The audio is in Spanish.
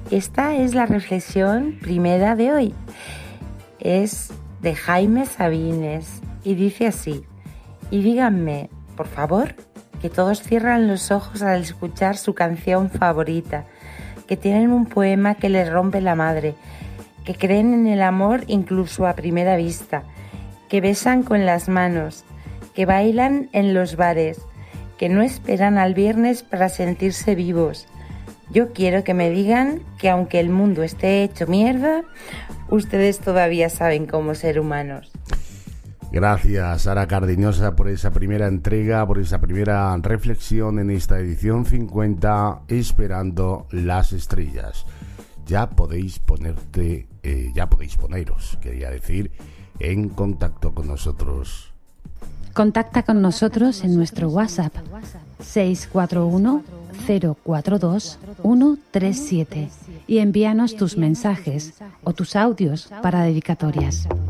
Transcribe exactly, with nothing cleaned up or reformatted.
Esta es la reflexión primera de hoy. Es de Jaime Sabines y dice así: y díganme, por favor, que todos cierran los ojos al escuchar su canción favorita, que tienen un poema que les rompe la madre, que creen en el amor incluso a primera vista, que besan con las manos, que bailan en los bares, que no esperan al viernes para sentirse vivos. Yo quiero que me digan que aunque el mundo esté hecho mierda, ustedes todavía saben cómo ser humanos. Gracias, Sara Cardeñosa, por esa primera entrega, por esa primera reflexión en esta edición cincuenta, Esperando las Estrellas. Ya podéis ponerte, eh, ya podéis poneros, quería decir, en contacto con nosotros. Contacta con nosotros en nuestro WhatsApp seis cuatro uno cero cuatro dos uno tres siete y envíanos tus mensajes o tus audios para dedicatorias.